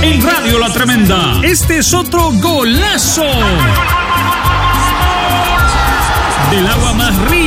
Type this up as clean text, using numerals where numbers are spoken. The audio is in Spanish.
en Radio La Tremenda. Este es otro golazo del agua más rica